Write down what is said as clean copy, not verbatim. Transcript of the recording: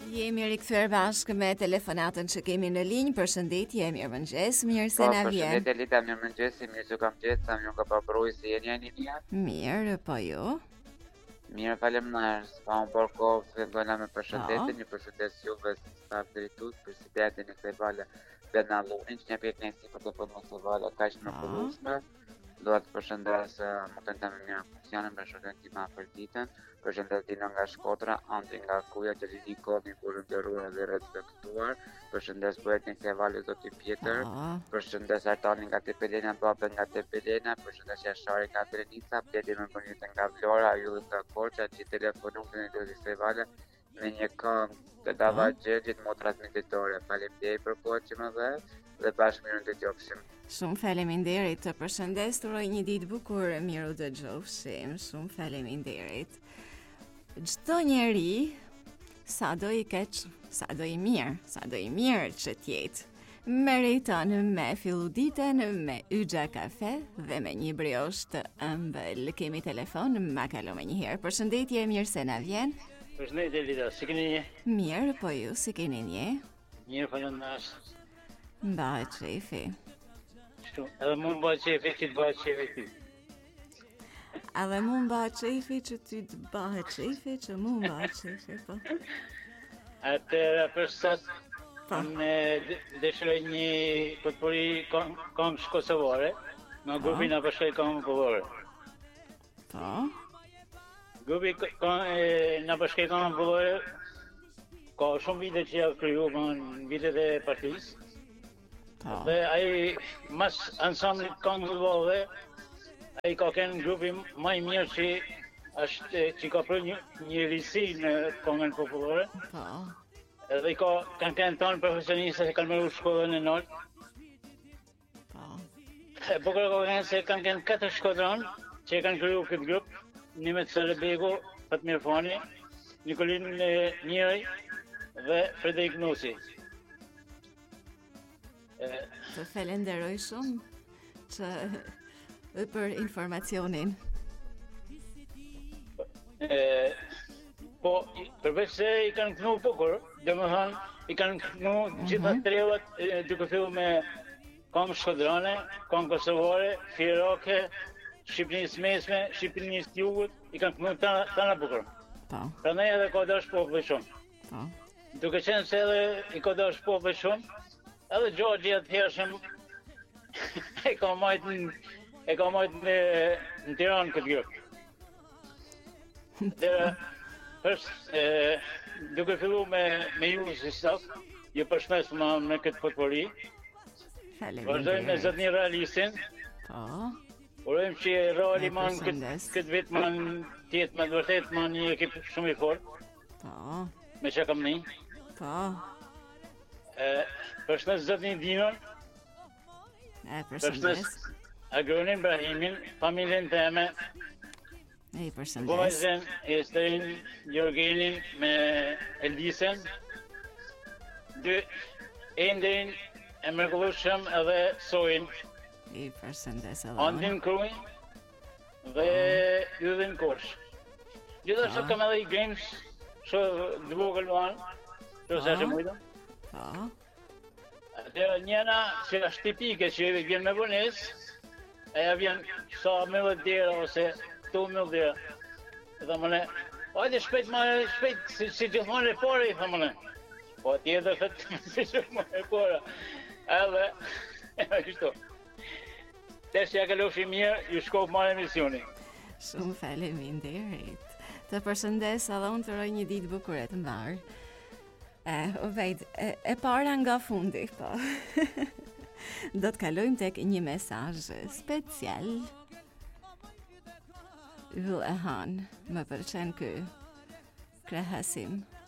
Jemi rikthyer bashkë me telefonatën që kemi në linjë. Përshëndetje, mirëmëngjes, mirë se na vjen. Përshëndetje Lida, mirëmëngjes, mirë që kam gjetë, sa më nga paproj si jeni një. Mirë, po ju? Mirë, faleminderit. Pa unë por kohë, fillojna me përshëndetje, një përshëndes juve staf drejtues, presidentin e kësaj vale Benallunin, që një pjetë nësi për të përnë së vale kaq në përrushme. Do të përshëndes më të me mirë funksionin për shokën tima për ditën, përshëndes Dino nga Shkodra, Andri nga Kuja, Gjelini Kodni kur nderuar dhe respektuar, përshëndes poetin kësaj vale zoti Pjetër, përshëndes Artani nga Tepelena, Babe nga Tepelena, përshëndes Jashari nga Drenica, Pjeti më bënjite nga Vlora, Ajullit nga Korqa, që telefonutën e të kësaj vale me një këngë të Dava Gjergjit më transmititore. Faleminderit për kohën që më dhe bashkë mirë të dëgjofshim. Shumë faleminderit, të përshëndes, të uroj një ditë bukur, miru dëgjofshim. Shumë faleminderit. Çdo njeri sa do i keq, sa do i mirë që t'jetë, meriton me filluditën me yxha kafe dhe me një briosh të ëmbël. Kemi telefon, ma kalo me njëherë. Përshëndetje, mirë se na vjen. Përshëndetje Lida, si keni një? Mirë, po ju, si keni një? Mirë, faleminderit. Mbahet shefi. Edhe mu mbahet shefi që të bëhet shefi ty. Edhe mu mbahet shefi që ty të bëhet shefi që mu mbahet shefi, po. Atëra për sot, unë dëshiroj një potpori këngësh kosovare, nga grupi na përshkoj këngë popullore. Po. Grupi na përshkoj këngë popullore, ka shumë vite që ja kriju, në vitet e partisë. Dhe ai mas ansamblit këngë popullore, ai ka kënë grupi më i mirë që ka pru një risi në këngën popullore. Edhe kanë kënë tonë profesionistë që kanë mërru shkollën e nolë. Po kërë ka kënë se kanë kënë 4 shkodron që kanë kryu këtë grupë, Nimet Sërebego, Fatmir Fani, Nikolin Njëri dhe Frederik Nusi. Të falenderoj shumë që për informacionin. Po, përveç se i kanë kënu bukur, dhe më thënë, i kanë kënu gjitha trevat duke fillu me këngë shkodrane, këngë kosovare, firoke, Shqipënisë mesme, Shqipënisë jugut, i kanë kënu të në bukur. Pra ne edhe ka dash popëve shumë. Duke qenë se edhe i ka dash popëve shumë, edhe Gjorgji atë hershëm e ka majtë në Tiranë këtë grupë. Dhe duke fillu me ju si staf, ju përshmes me këtë potpori. Vazhdojmë me zotni realistin. Urojmë që reali manë këtë vit manë tjetë me vërtet manë një ekip shumë i fort. Me që kam një. Përshmes zotni Dinon. Përshmes Agronin Brahimin, familjen teme. Vojzen, Esterin, Jorgenin me Eldisen. Enderin e mërkullushëm edhe Sojin. Andin Kruin dhe Ydhin Kosh. Gjithashtu kam edhe i games që dëvogël luan, që se që mujtëm. Atëra njëna që është tipike që vjen me vones, aja vjen sa mëllë dera ose këtu mëllë dera. Dhe mëne, hajde shpejt, si gjithmonë e pore, i thëmëne. Po tjetër fëtë, si gjithmonë e pore. Edhe, kështu. Teshtë ja kalofshi mirë, ju shkopë marë emisioni. Shumë faleminderit. Të përshëndes edhe unë të roj një ditë bukuret në barë. Vejt, e para nga fundi, po. Do të kalojmë tek një mesazh special. Yll e han, më përqen kë krehasim.